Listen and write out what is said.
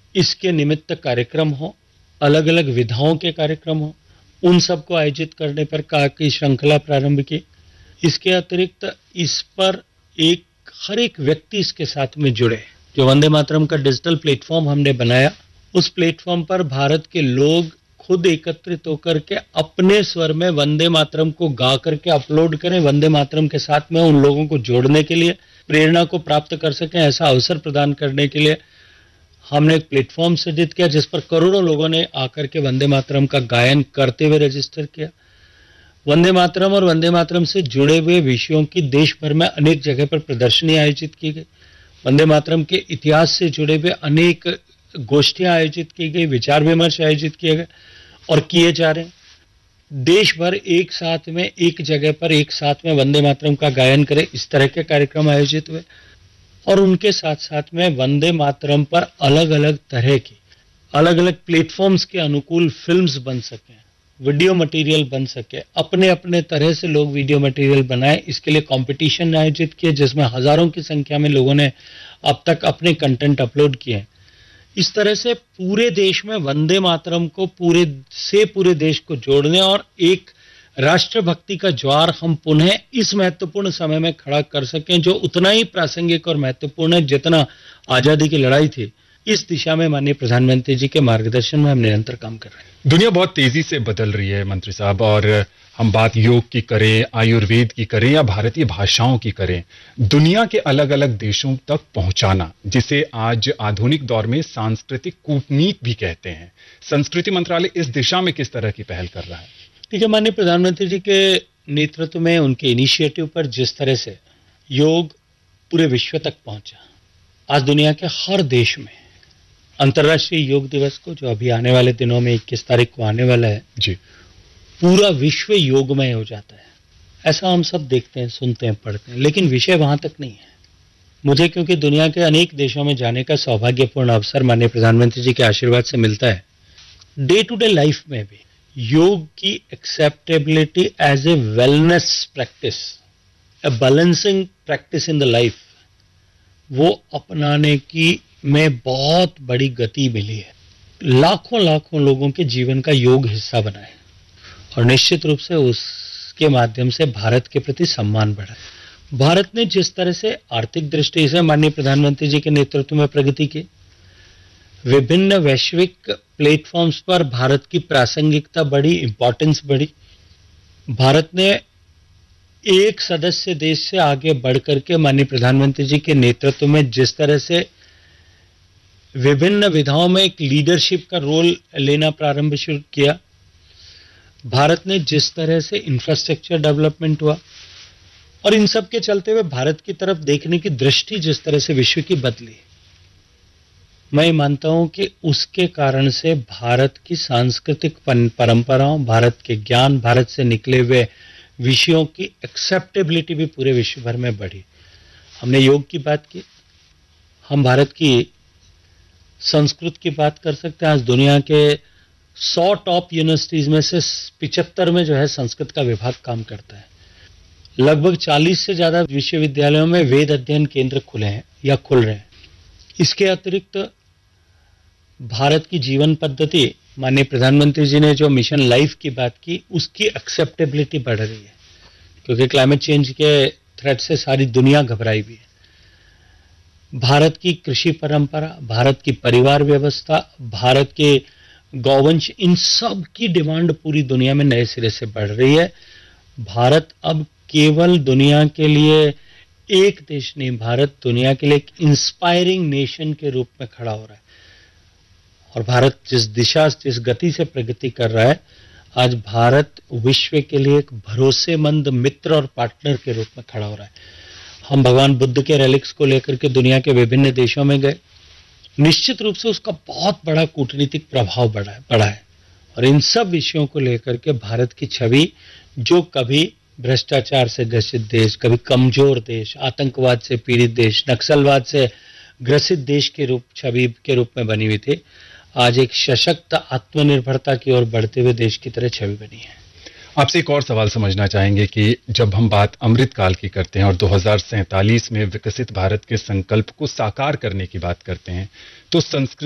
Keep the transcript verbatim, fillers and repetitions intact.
इसके निमित्त कार्यक्रम हो, अलग अलग विधाओं के कार्यक्रम हो, उन सबको आयोजित करने पर कहा कि श्रृंखला प्रारंभ की। इसके अतिरिक्त इस पर एक हर एक व्यक्ति इसके साथ में जुड़े। जो वंदे मातरम का डिजिटल प्लेटफॉर्म हमने बनाया, उस प्लेटफॉर्म पर भारत के लोग खुद एकत्रित होकर के अपने स्वर में वंदे मातरम को गा करके अपलोड करें। वंदे मातरम के साथ में उन लोगों को जोड़ने के लिए, प्रेरणा को प्राप्त कर सकें, ऐसा अवसर प्रदान करने के लिए हमने एक प्लेटफॉर्म सृजित किया, जिस पर करोड़ों लोगों ने आकर के वंदे मातरम का गायन करते हुए रजिस्टर किया। वंदे मातरम और वंदे मातरम से जुड़े हुए विषयों की देश भर में अनेक जगह पर प्रदर्शनी आयोजित की गई। वंदे मातरम के इतिहास से जुड़े हुए अनेक गोष्ठियां आयोजित की गई, विचार विमर्श आयोजित किए गए और किए जा रहे हैं। देश भर एक साथ में, एक जगह पर एक साथ में वंदे मातरम का गायन करे, इस तरह के कार्यक्रम आयोजित हुए। और उनके साथ साथ में वंदे मातरम पर अलग अलग तरह की, अलग अलग प्लेटफॉर्म्स के अनुकूल फिल्म्स बन सकें, वीडियो मटेरियल बन सके, अपने अपने तरह से लोग वीडियो मटेरियल बनाएं। इसके लिए कंपटीशन आयोजित किए, जिसमें हजारों की संख्या में लोगों ने अब तक अपने कंटेंट अपलोड किए। इस तरह से पूरे देश में वंदे मातरम को पूरे से पूरे देश को जोड़ने और एक राष्ट्रभक्ति का ज्वार हम पुनः इस महत्वपूर्ण समय में खड़ा कर सकें, जो उतना ही प्रासंगिक और महत्वपूर्ण है जितना आजादी की लड़ाई थी। इस दिशा में माननीय प्रधानमंत्री जी के मार्गदर्शन में हम निरंतर काम कर रहे हैं। दुनिया बहुत तेजी से बदल रही है मंत्री साहब, और हम बात योग की करें, आयुर्वेद की करें या भारतीय भाषाओं की करें, दुनिया के अलग अलग देशों तक पहुंचाना, जिसे आज आधुनिक दौर में सांस्कृतिक कूटनीति भी कहते हैं, संस्कृति मंत्रालय इस दिशा में किस तरह की पहल कर रहा है? ठीक है, माननीय प्रधानमंत्री जी के नेतृत्व में, उनके इनिशिएटिव पर जिस तरह से योग पूरे विश्व तक पहुंचा, आज दुनिया के हर देश में अंतर्राष्ट्रीय योग दिवस को, जो अभी आने वाले दिनों में इक्कीस तारीख को आने वाला है जी, पूरा विश्व योगमय हो जाता है। ऐसा हम सब देखते हैं, सुनते हैं, पढ़ते हैं, लेकिन विषय वहां तक नहीं है। मुझे क्योंकि दुनिया के अनेक देशों में जाने का सौभाग्यपूर्ण अवसर माननीय प्रधानमंत्री जी के आशीर्वाद से मिलता है, डे टू डे लाइफ में भी योग की acceptability as a wellness practice, A balancing practice in the life, वो अपनाने की में बहुत बड़ी गति मिली है। लाखों लाखों लोगों के जीवन का योग हिस्सा बना है और निश्चित रूप से उसके माध्यम से भारत के प्रति सम्मान बढ़ा है। भारत ने जिस तरह से आर्थिक दृष्टि से माननीय प्रधानमंत्री जी के नेतृत्व में प्रगति की, विभिन्न वैश्विक प्लेटफॉर्म्स पर भारत की प्रासंगिकता बढ़ी, इंपॉर्टेंस बढ़ी। भारत ने एक सदस्य देश से आगे बढ़ करके माननीय प्रधानमंत्री जी के नेतृत्व में जिस तरह से विभिन्न विधाओं में एक लीडरशिप का रोल लेना प्रारंभ शुरू किया, भारत ने जिस तरह से इंफ्रास्ट्रक्चर डेवलपमेंट हुआ और इन सब के चलते हुए भारत की तरफ देखने की दृष्टि जिस तरह से विश्व की बदली, मैं मानता हूं कि उसके कारण से भारत की सांस्कृतिक परंपराओं, भारत के ज्ञान, भारत से निकले हुए विषयों की एक्सेप्टेबिलिटी भी पूरे विश्व भर में बढ़ी। हमने योग की बात की, हम भारत की संस्कृत की बात कर सकते हैं। आज दुनिया के सौ टॉप यूनिवर्सिटीज में से पिचहत्तर में जो है संस्कृत का विभाग काम करता है। लगभग चालीस से ज्यादा विश्वविद्यालयों में वेद अध्ययन केंद्र खुले हैं या खुल रहे हैं। इसके अतिरिक्त भारत की जीवन पद्धति, माननीय प्रधानमंत्री जी ने जो मिशन लाइफ की बात की, उसकी एक्सेप्टेबिलिटी बढ़ रही है, क्योंकि क्लाइमेट चेंज के थ्रेट से सारी दुनिया घबराई हुई है। भारत की कृषि परंपरा, भारत की परिवार व्यवस्था, भारत के गौवंश, इन सब की डिमांड पूरी दुनिया में नए सिरे से बढ़ रही है। भारत अब केवल दुनिया के लिए एक देश नहीं, भारत दुनिया के लिए एक इंस्पायरिंग नेशन के रूप में खड़ा हो रहा है। और भारत जिस दिशा, जिस गति से प्रगति कर रहा है, आज भारत विश्व के लिए एक भरोसेमंद मित्र और पार्टनर के रूप में खड़ा हो रहा है। हम भगवान बुद्ध के रेलिक्स को लेकर के दुनिया के विभिन्न देशों में गए, निश्चित रूप से उसका बहुत बड़ा कूटनीतिक प्रभाव बढ़ा है बढ़ा है और इन सब विषयों को लेकर के भारत की छवि, जो कभी भ्रष्टाचार से ग्रसित देश, कभी कमजोर देश, आतंकवाद से पीड़ित देश, नक्सलवाद से ग्रसित देश के रूप छवि के रूप में बनी हुई थी, आज एक सशक्त आत्मनिर्भरता की ओर बढ़ते हुए देश की तरह छवि बनी है। आपसे एक और सवाल समझना चाहेंगे कि जब हम बात अमृतकाल की करते हैं और दो हज़ार सैंतालीस में विकसित भारत के संकल्प को साकार करने की बात करते हैं, तो संस्कृत